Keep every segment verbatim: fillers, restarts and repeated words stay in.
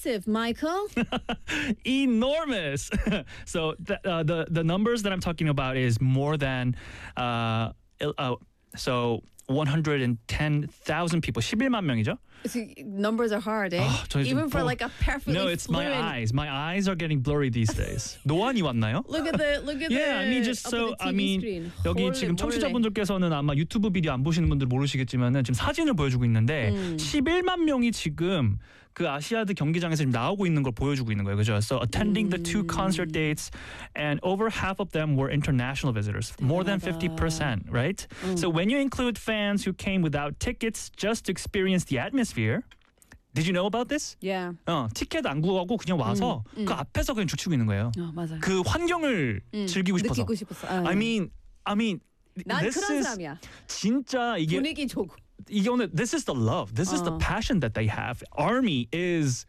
massive, Michael. Enormous. So the, uh, the the numbers that I'm talking about is more than uh, uh so one hundred ten thousand people. 십일만 명이죠? See, numbers are hard, eh? 아, 저 Even 지금 for 보- like a perfectly No, it's fluent. my eyes. My eyes are getting blurry these days. 노안이 왔나요? Look at the look at Yeah, the I mean just up so at the T V I mean screen. 여기 Holy 지금 moly. 청취자분들께서는 아마 유튜브 비디오 안 보시는 분들 모르시겠지만은 지금 사진을 보여주고 있는데 음. 십일만 명이 지금 그 아시아드 경기장에서 지금 나오고 있는 걸 보여주고 있는 거예요, 그죠? So attending the two concert dates, and over half of them were international visitors, more than fifty percent, right? So when you include fans who came without tickets just to experience the atmosphere. Did you know about this? Yeah. 어, 티켓 안 구하고 그냥 와서 음, 음. 그 앞에서 그냥 죽치고 있는 거예요. 어, 맞아요. 그 환경을 음, 즐기고 싶어서. 느끼고 싶었어. 아, I mean, I mean, 난 this 그런 is 사람이야. 진짜 이게 분위기 좋고. 이거는 this is the love. This is the 어. passion that they have. Army is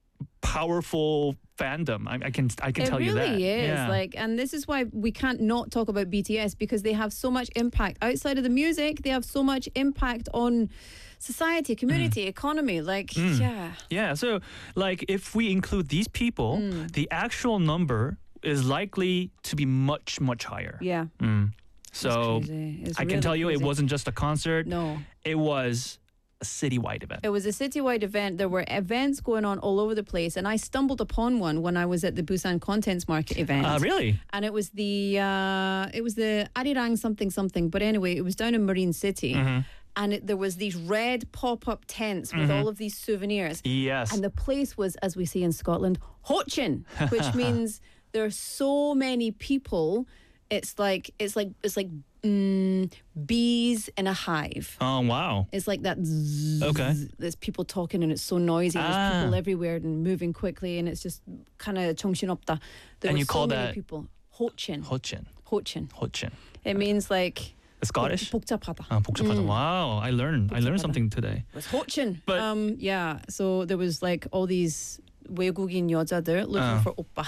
powerful fandom. I, I can I can It tell you that. really is. Yeah. Like, and this is why we can't not talk about B T S because they have so much impact outside of the music. They have so much impact on society, community, economy. Like, yeah. Yeah, so like if we include these people, Mm. the actual number is likely to be much much higher. Yeah. Mm. So crazy. It's I can really tell you it crazy. wasn't just a concert. No. It was a citywide event. It was a citywide event. There were events going on all over the place, and I stumbled upon one when I was at the Busan Contents Market event. Uh, really? And it was the uh, it was the Arirang something something. But anyway, it was down in Marine City, and it, there was these red pop up tents with all of these souvenirs. Yes. And the place was, as we say in Scotland, hotchin, which means there are so many people. It's like it's like it's like mm, bees in a hive. Oh, wow. It's like that. Zzz, Okay. There's people talking and it's so noisy. There's Ah. people everywhere and moving quickly, and it's just kind of 정신없다. There And were you so call many that- people. Hochin. Hochin. Hochin. Hochin. It means like Scottish? 복잡하다. 아, 복잡하다. Wow, I learned. I learned 복잡하다. something today. It was Hochin. But- um, yeah. So there was like all these 외국인 여자들 looking Uh. for 오빠.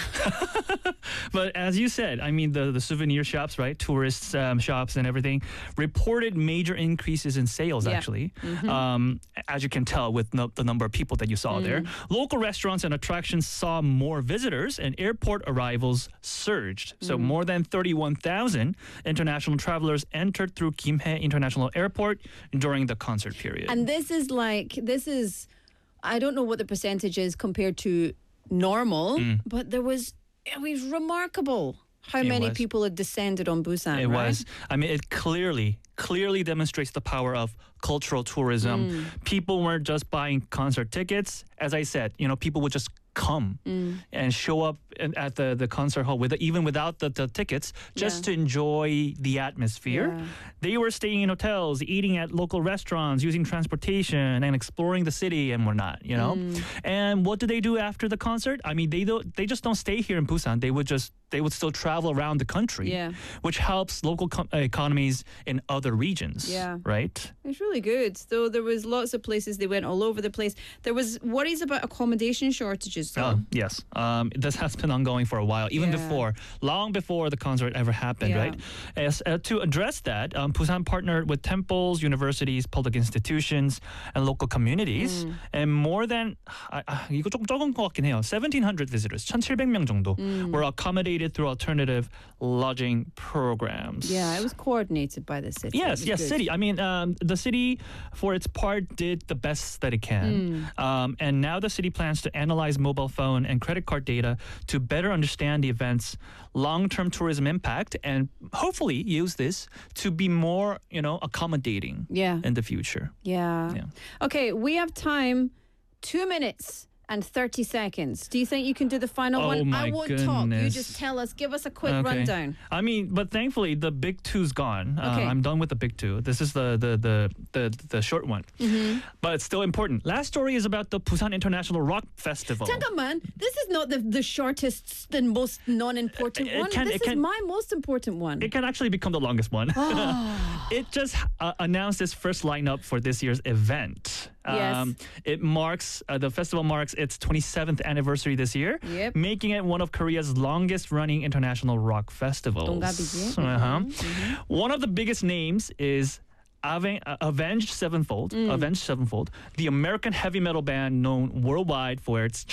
But as you said, I mean, the, the souvenir shops, right? Tourist um, shops and everything reported major increases in sales, Yeah. actually. Um, as you can tell with no, the number of people that you saw there. Local restaurants and attractions saw more visitors and airport arrivals surged. So more than thirty-one thousand international travelers entered through Gimhae International Airport during the concert period. And this is like this is, I don't know what the percentage is compared to normal, Mm. but there was it was remarkable how It many was. people had descended on Busan. It right? was. I mean, it clearly, clearly demonstrates the power of cultural tourism. Mm. People weren't just buying concert tickets. As I said, you know, people would just come Mm. and show up in, at the, the concert hall with even without the, the tickets, just Yeah. to enjoy the atmosphere. Yeah. They were staying in hotels, eating at local restaurants, using transportation, and exploring the city and whatnot. You know, Mm. and what do they do after the concert? I mean, they don't. They just don't stay here in Busan. They would just they would still travel around the country, Yeah. which helps local com- uh, economies in other regions. Yeah. Right. It's really good. So there was lots of places they went all over the place. There was worries about accommodation shortages though. Uh, yes. Um, this has been ongoing for a while, even Yeah. before, long before the concert ever happened, Yeah. right? As, uh, to address that, um, Busan partnered with temples, universities, public institutions, and local communities. Mm. And more than, 아, 아, 이거 조금 적은 것 같긴 해요. seventeen hundred visitors, 천칠백 명 정도, Mm. were accommodated through alternative lodging programs. Yeah, it was coordinated by the city. It Yes, was yes, good. city. I mean, um, the city, for its part, did the best that it can. Mm. Um, and now the city plans to analyze mobile phone and credit card data to better understand the event's long-term tourism impact and hopefully use this to be more, you know, accommodating Yeah. in the future. Yeah. Yeah. Okay, we have time. Two minutes and thirty seconds. Do you think you can do the final Oh, one? my I won't talk. You goodness. just tell us. Give us a quick Okay. rundown. I mean, but thankfully the big two's gone. Uh, Okay. I'm done with the big two. This is the the the the, the short one, Mm-hmm. but it's still important. Last story is about the Busan International Rock Festival. 잠깐만. This is not the, the shortest and most non-important It- it one. can- this it is can- my most important one. It can actually become the longest one. Ah. It just uh, announced its first lineup for this year's event. Yes. It marks, uh, the festival marks its twenty-seventh anniversary this year, Yep. making it one of Korea's longest running international rock festivals. 동갑이지. Uh-huh. One of the biggest names is Aven- uh, Avenged Sevenfold, Mm. Avenged Sevenfold, the American heavy metal band known worldwide for its